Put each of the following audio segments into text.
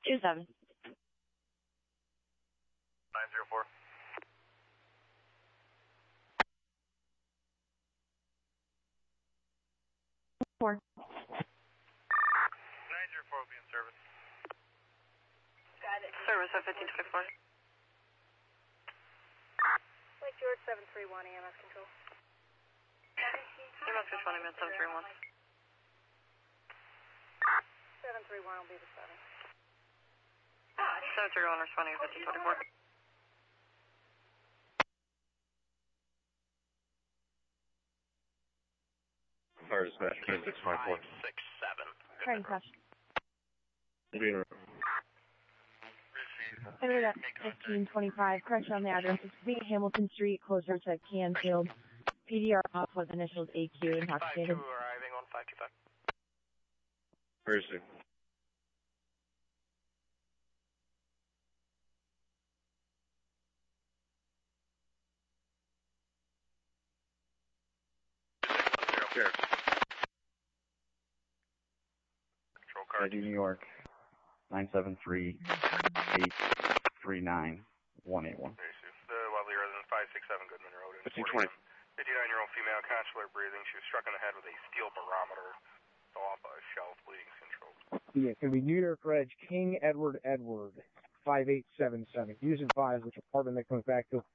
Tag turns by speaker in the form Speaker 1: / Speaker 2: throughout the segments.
Speaker 1: 27.
Speaker 2: 904.
Speaker 1: 4.
Speaker 2: 904 will be in service.
Speaker 3: Got it.
Speaker 4: Service at 1524.
Speaker 3: Lake George 731 EMS control.
Speaker 4: EMS control, EMS 731.
Speaker 3: 731 will be the 7.
Speaker 4: 731 responding at 1524.
Speaker 2: Fire dispatch, 654.
Speaker 5: 567.
Speaker 1: Train crash.
Speaker 2: Being
Speaker 1: Entered at 1525. Correction on the address is B. Hamilton Street, closer to Canfield. PDR off with initials AQ, intoxicated.
Speaker 5: 52 arriving on 525.
Speaker 2: Thursday. Sheriff.
Speaker 5: Control card.
Speaker 6: New York, 973-839-181.
Speaker 5: The Wadley resident 567 Goodman Road.
Speaker 2: 1520.
Speaker 5: 59-year-old female consular breathing. She was struck in the head with a steel barometer. So off a shelf, bleeding central.
Speaker 7: Yeah, it's going to be New York Reg King Edward 5877. Use advised which apartment that comes back to.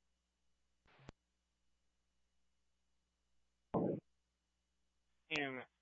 Speaker 8: EMS